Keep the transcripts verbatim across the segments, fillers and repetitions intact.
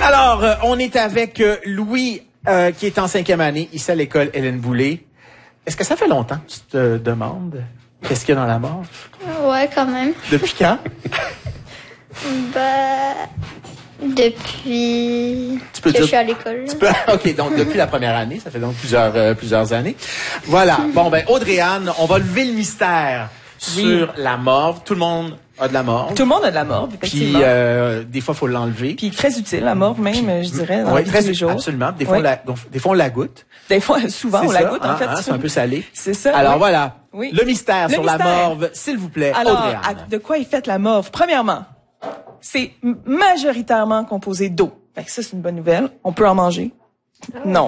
Alors, euh, on est avec euh, Louis, euh, qui est en cinquième année, ici à l'école Hélène Boulay. Est-ce que ça fait longtemps que tu te demandes qu'est-ce qu'il y a dans la morve? Ouais, quand même. Depuis quand? Bah, depuis Tu peux que dire- je suis à l'école. Tu peux- OK, donc depuis la première année, ça fait donc plusieurs euh, plusieurs années. Voilà. Bon, ben, Audrey-Anne, on va lever le mystère sur la morve. Tout le monde a de la morve. Tout le monde a de la morve, Puis, effectivement. euh, des fois, il faut l'enlever. Puis très utile, la morve même, je dirais, dans Oui, la vie de très tous les jours. absolument. Des fois, Oui. on la, donc, des fois, on la goûte. Des fois, souvent, C'est on la ça, goûte, hein, en fait. hein, c'est un peu salé. C'est ça. Alors oui. voilà, Oui. le mystère Le sur la mystère. morve, s'il vous plaît, Alors, Audrey-Anne. à- de quoi est faite la morve? Premièrement, c'est m- majoritairement composé d'eau. Fait que ça, c'est une bonne nouvelle. On peut en manger. Non.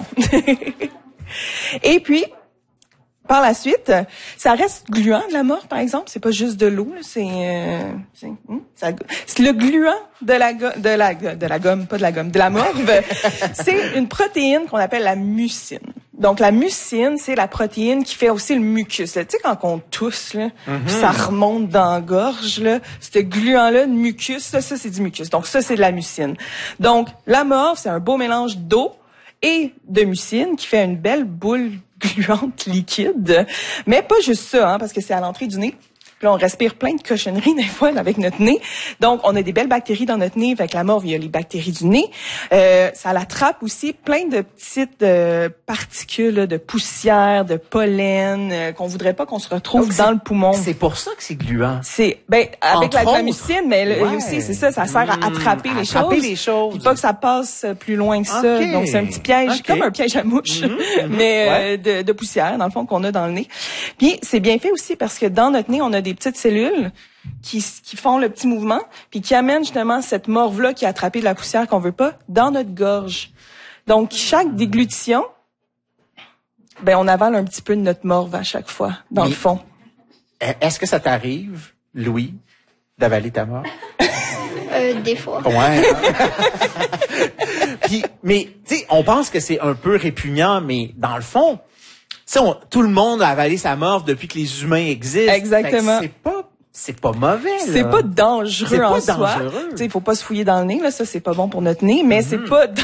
Et puis, par la suite, ça reste gluant de la morve, par exemple. C'est pas juste de l'eau, là, c'est, euh, c'est, hum, ça- c'est le gluant de la, go- de la, de la gomme, pas de la gomme, de la morve. C'est une protéine qu'on appelle la mucine. Donc, la mucine, c'est la protéine qui fait aussi le mucus. là. Tu sais, quand on tousse, là, puis ça remonte dans la gorge, là, ce gluant-là de mucus, là, ça, c'est du mucus. Donc, ça, c'est de la mucine. Donc, la morve, c'est un beau mélange d'eau et de mucine qui fait une belle boule gluante liquide. Mais pas juste ça, hein, parce que c'est à l'entrée du nez. Puis là, on respire plein de cochonneries des fois là, avec notre nez. Donc, on a des belles bactéries dans notre nez. Avec la morve, il y a les bactéries du nez. Euh, ça l'attrape aussi plein de petites euh, particules là, de poussière, de pollen euh, qu'on voudrait pas qu'on se retrouve Donc, dans c'est- le poumon. C'est pour ça que c'est gluant. C'est ben avec Entre la autres. mucine, mais le- Ouais. aussi c'est ça, ça sert à Mmh, attraper les attraper choses, les choses. puis pas que ça passe plus loin que ça. Ok. Donc c'est un petit piège, Ok. comme un piège à mouche, mais euh, de, de poussière dans le fond qu'on a dans le nez. Puis c'est bien fait aussi parce que dans notre nez on a des petites cellules qui qui font le petit mouvement, puis qui amènent justement cette morve là qui a attrapé de la poussière qu'on veut pas dans notre gorge. Donc chaque déglutition, ben on avale un petit peu de notre morve à chaque fois dans Mais- le fond. Est-ce que ça t'arrive, Louis, d'avaler ta morve? Euh, des fois. Ouais. Puis, mais, tu sais, on pense que c'est un peu répugnant, mais dans le fond, tu sais, on- tout le monde a avalé sa morve depuis que les humains existent. Exactement. Fait que C'est pas, c'est pas mauvais, là. C'est pas dangereux C'est pas en soi. dangereux. Tu sais, il faut pas se fouiller dans le nez, là, ça c'est pas bon pour notre nez, mais c'est pas